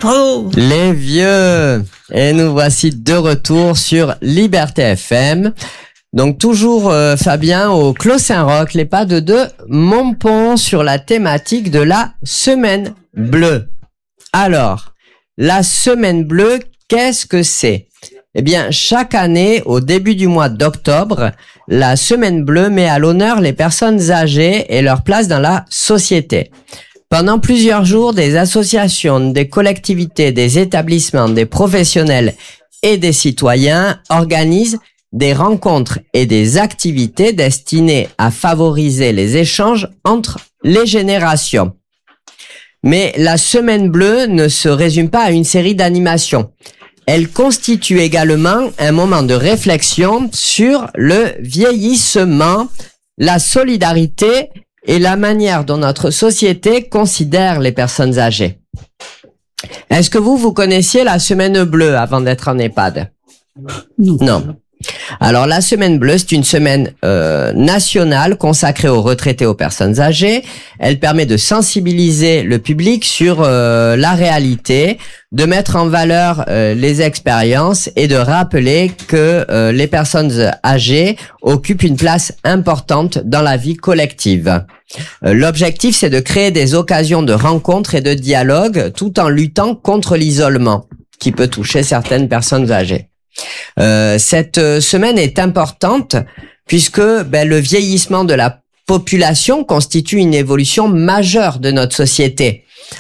Bravo. Les vieux. Et nous voici de retour sur Liberté FM. Donc toujours Fabien au Clos Saint-Roch, l'EHPAD de Montpont, sur la thématique de la semaine bleue. Alors, la semaine bleue, qu'est-ce que c'est ? Eh bien, chaque année, au début du mois d'octobre, la semaine bleue met à l'honneur les personnes âgées et leur place dans la société. Pendant plusieurs jours, des associations, des collectivités, des établissements, des professionnels et des citoyens organisent des rencontres et des activités destinées à favoriser les échanges entre les générations. Mais la semaine bleue ne se résume pas à une série d'animations. Elle constitue également un moment de réflexion sur le vieillissement, la solidarité et la manière dont notre société considère les personnes âgées. Est-ce que vous connaissiez la semaine bleue avant d'être en EHPAD ? Non. Alors la semaine bleue, c'est une semaine nationale consacrée aux retraités, aux personnes âgées. Elle permet de sensibiliser le public sur la réalité, de mettre en valeur les expériences et de rappeler que les personnes âgées occupent une place importante dans la vie collective. L'objectif, c'est de créer des occasions de rencontres et de dialogue tout en luttant contre l'isolement qui peut toucher certaines personnes âgées. Cette semaine est importante puisque le vieillissement de la population constitue une évolution majeure de notre société.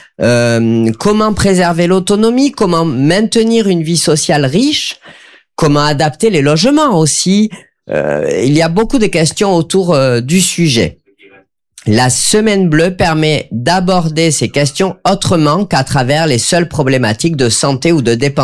Comment préserver l'autonomie, comment maintenir une vie sociale riche, comment adapter les logements aussi. Il y a beaucoup de questions autour du sujet. La semaine bleue permet d'aborder ces questions autrement qu'à travers les seules problématiques de santé ou de dépendance.